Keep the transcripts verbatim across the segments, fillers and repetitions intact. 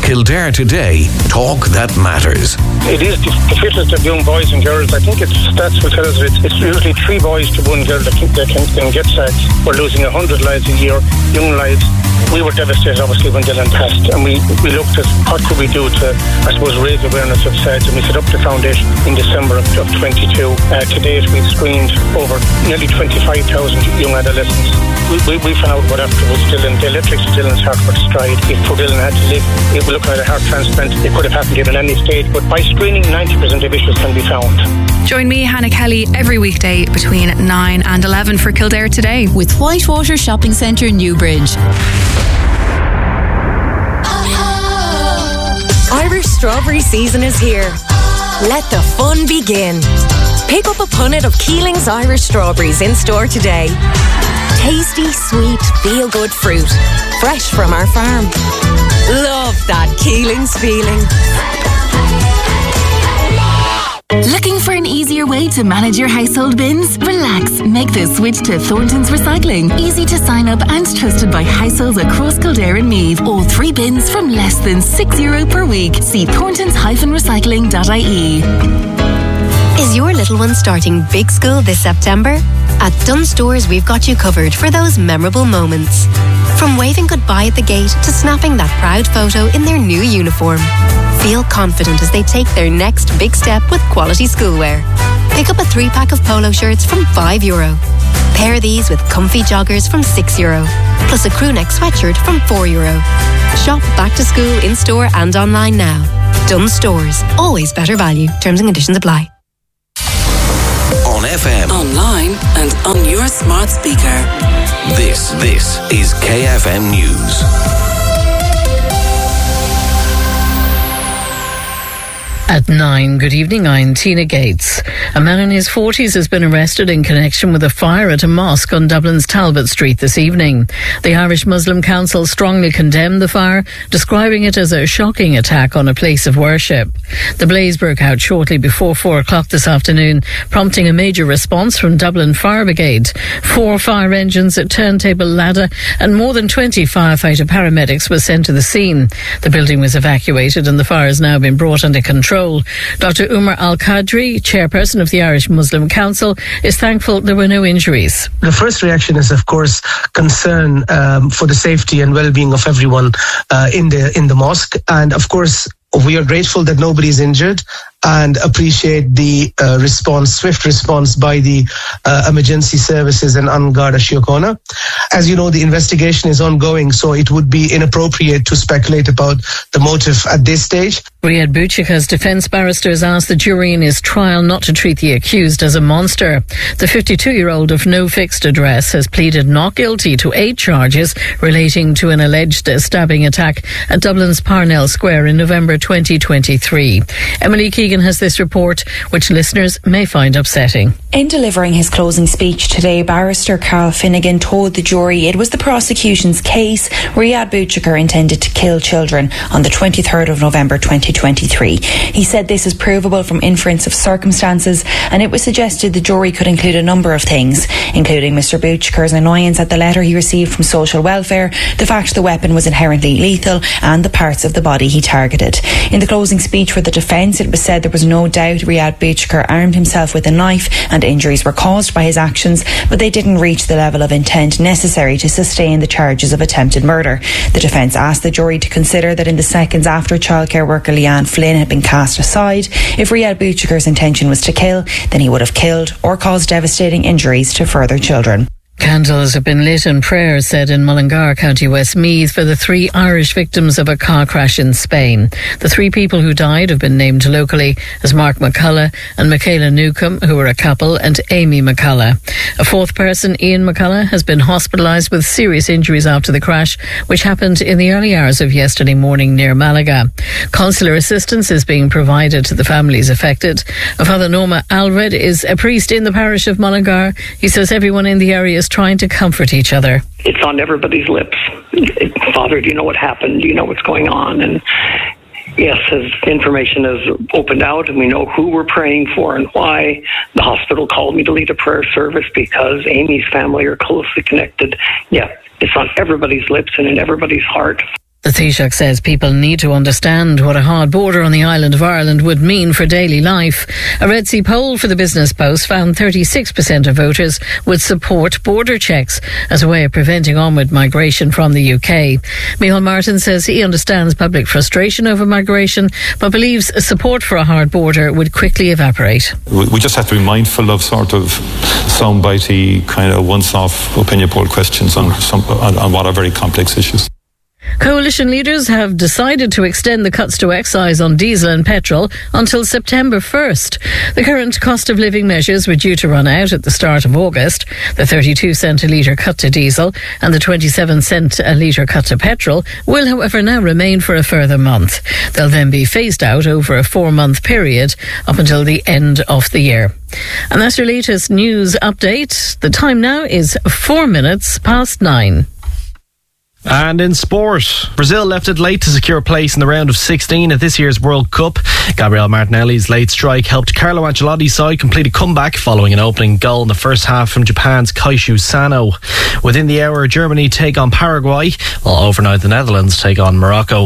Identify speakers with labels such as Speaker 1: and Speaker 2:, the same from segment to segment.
Speaker 1: Kildare Today, talk that matters.
Speaker 2: It is the, the fittest of young boys and girls. I think it's stats will tell us it's, it's usually three boys to one girl that can, that can, can get sacked. We're losing one hundred lives a year, young lives. We were devastated, obviously, when Dylan passed, and we, we looked at what could we do to, I suppose, raise awareness of SADS, and we set up the foundation in December of, of twenty-two. Uh, to date, we've screened over nearly twenty-five thousand young adolescents. We, we, we found out what afterwards, Dylan, the electrics of Dylan's heart were destroyed. If poor Dylan had to live, if we're looking at a heart transplant, it could have happened at any stage, but by screening, ninety percent of issues can be found.
Speaker 3: Join me, Hannah Kelly, every weekday between nine and eleven for Kildare Today
Speaker 4: with Whitewater Shopping Centre, Newbridge.
Speaker 5: Irish strawberry season is here. Let the fun begin. Pick up a punnet of Keeling's Irish strawberries in store today. Tasty, sweet, feel-good fruit. Fresh from our farm. Love that Keeling's feeling.
Speaker 4: Looking for an easier way to manage your household bins? Relax. Make the switch to Thornton's Recycling. Easy to sign up and trusted by households across Kildare and Meath. All three bins from less than six euro per week. See thorntons dash recycling dot I E.
Speaker 6: Is your little one starting big school this September? At Dunnes Stores, we've got you covered for those memorable moments. From waving goodbye at the gate to snapping that proud photo in their new uniform. Feel confident as they take their next big step with quality schoolwear. Pick up a three-pack of polo shirts from five euro. Pair these with comfy joggers from six euro. Plus a crew neck sweatshirt from four euro. Shop back to school in-store and online now. Dunnes Stores. Always better value. Terms and conditions apply.
Speaker 1: On F M,
Speaker 7: online and on your smart speaker.
Speaker 1: This, this is K F M News.
Speaker 8: At nine, good evening, I'm Tina Gates. A man in his forties has been arrested in connection with a fire at a mosque on Dublin's Talbot Street this evening. The Irish Muslim Council strongly condemned the fire, describing it as a shocking attack on a place of worship. The blaze broke out shortly before four o'clock this afternoon, prompting a major response from Dublin Fire Brigade. Four fire engines, a turntable ladder and more than twenty firefighter paramedics were sent to the scene. The building was evacuated and the fire has now been brought under control. Doctor Umar Al-Qadri, chairperson of the Irish Muslim Council, is thankful there were no injuries.
Speaker 9: The first reaction is, of course, concern um, for the safety and well-being of everyone uh, in the in the mosque, and of course we are grateful that nobody is injured and appreciate the uh, response, swift response by the uh, emergency services and An Garda Síochána. As you know, the investigation is ongoing, so it would be inappropriate to speculate about the motive at this stage.
Speaker 8: Riyad Bouchika's defence barristers asked the jury in his trial not to treat the accused as a monster. The fifty-two-year-old of no fixed address has pleaded not guilty to eight charges relating to an alleged stabbing attack at Dublin's Parnell Square in November twenty twenty-three. Emily Keegan has this report, which listeners may find upsetting.
Speaker 10: In delivering his closing speech today, barrister Carl Finnegan told the jury it was the prosecution's case Riyad Bouchika intended to kill children on the twenty-third of November twenty twenty-three. He said this is provable from inference of circumstances, and it was suggested the jury could include a number of things, including Mister Bouchika's annoyance at the letter he received from social welfare, the fact the weapon was inherently lethal, and the parts of the body he targeted. In the closing speech for the defence, it was said there was no doubt Riyad Bouchika armed himself with a knife and injuries were caused by his actions, but they didn't reach the level of intent necessary to sustain the charges of attempted murder. The defence asked the jury to consider that in the seconds after childcare worker Leanne Flynn had been cast aside, if Riyad Bouchika's intention was to kill, then he would have killed or caused devastating injuries to further children.
Speaker 8: Candles have been lit and prayers said in Mullingar, County Westmeath, for the three Irish victims of a car crash in Spain. The three people who died have been named locally as Mark McCullough and Michaela Newcomb, who were a couple, and Amy McCullough. A fourth person, Ian McCullough, has been hospitalised with serious injuries after the crash, which happened in the early hours of yesterday morning near Malaga. Consular assistance is being provided to the families affected. Father Norma Alred is a priest in the parish of Mullingar. He says everyone in the area is trying to comfort each other.
Speaker 11: It's on everybody's lips. Father, do you know what happened? Do you know what's going on? And yes, as information is opened out and we know who we're praying for and why, the hospital called me to lead a prayer service because Amy's family are closely connected. Yeah, it's on everybody's lips and in everybody's heart.
Speaker 8: The Taoiseach says people need to understand what a hard border on the island of Ireland would mean for daily life. A Red C poll for the Business Post found thirty-six percent of voters would support border checks as a way of preventing onward migration from the U K. Micheál Martin says he understands public frustration over migration, but believes support for a hard border would quickly evaporate.
Speaker 12: We just have to be mindful of sort of soundbitey, kind of once-off opinion poll questions on, some, on, on what are very complex issues.
Speaker 8: Coalition leaders have decided to extend the cuts to excise on diesel and petrol until September first. The current cost of living measures were due to run out at the start of August. The thirty-two cent a litre cut to diesel and the twenty-seven cent a litre cut to petrol will, however, now remain for a further month. They'll then be phased out over a four-month period up until the end of the year. And that's your latest news update. The time now is four minutes past nine.
Speaker 13: And in sport, Brazil left it late to secure a place in the round of sixteen at this year's World Cup. Gabriel Martinelli's late strike helped Carlo Ancelotti's side complete a comeback following an opening goal in the first half from Japan's Kaishu Sano. Within the hour, Germany take on Paraguay, while overnight the Netherlands take on Morocco.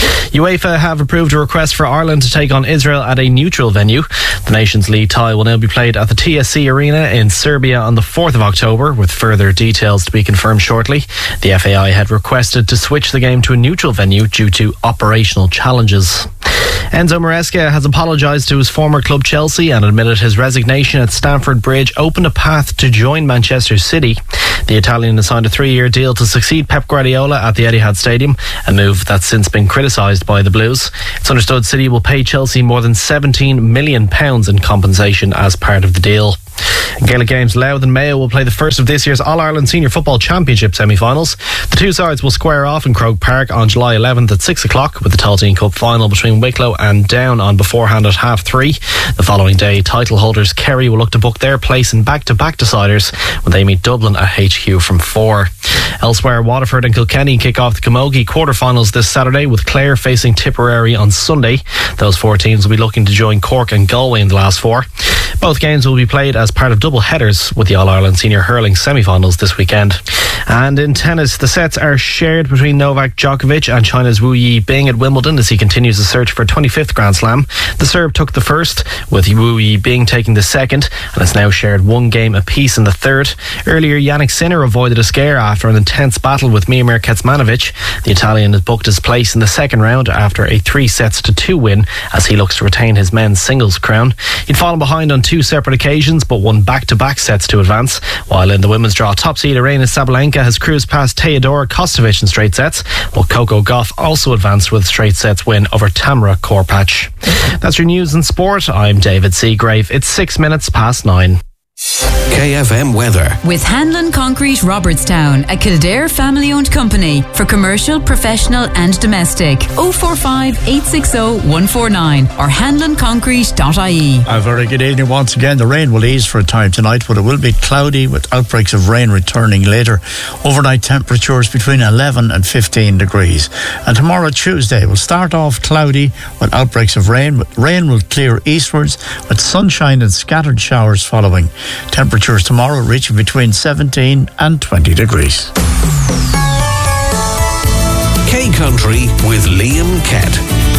Speaker 13: UEFA have approved a request for Ireland to take on Israel at a neutral venue. The Nations League tie will now be played at the T S C Arena in Serbia on the fourth of October, with further details to be confirmed shortly. The F A I had requested to switch the game to a neutral venue due to operational challenges. Enzo Maresca has apologised to his former club Chelsea and admitted his resignation at Stamford Bridge opened a path to join Manchester City. The Italian has signed a three-year deal to succeed Pep Guardiola at the Etihad Stadium, a move that's since been criticised by the Blues. It's understood City will pay Chelsea more than seventeen million pounds in compensation as part of the deal. In Gaelic games, Louth and Mayo will play the first of this year's All-Ireland Senior Football Championship semi-finals. The two sides will square off in Croke Park on July eleventh at six o'clock, with the Talteen Cup final between Wicklow and Down on beforehand at half three. The following day, title holders Kerry will look to book their place in back-to-back deciders when they meet Dublin at H Q from four. Elsewhere, Waterford and Kilkenny kick off the Camogie quarter-finals this Saturday, with Clare facing Tipperary on Sunday. Those four teams will be looking to join Cork and Galway in the last four. Both games will be played as part of double headers with the All-Ireland Senior Hurling semi-finals this weekend. And in tennis, the sets are shared between Novak Djokovic and China's Wu Yibing at Wimbledon as he continues the search for a twenty-fifth Grand Slam. The Serb took the first, with Wu Yibing taking the second, and has now shared one game apiece in the third. Earlier, Yannick Sinner avoided a scare after an intense battle with Miomir Kecmanovic. The Italian has booked his place in the second round after a three sets to two win as he looks to retain his men's singles crown. He'd fallen behind on two separate occasions but won back-to-back sets to advance, while in the women's draw, top seed Aryna Sabalenka has cruised past Teodora Kostovic in straight sets, while Coco Gauff also advanced with a straight sets win over Tamara Korpach. That's your news and sport. I'm David Seagrave. It's six minutes past nine.
Speaker 1: K F M weather.
Speaker 14: With Hanlon Concrete Robertstown, a Kildare family-owned company for commercial, professional and domestic. oh four five, eight six oh, one four nine or hanlon concrete dot I E.
Speaker 15: A very good evening once again. The rain will ease for a time tonight, but it will be cloudy with outbreaks of rain returning later. Overnight temperatures between eleven and fifteen degrees. And tomorrow, Tuesday, will start off cloudy with outbreaks of rain, but rain will clear eastwards with sunshine and scattered showers following. Temperatures tomorrow reaching between seventeen and twenty degrees.
Speaker 1: K Country with Liam Kett.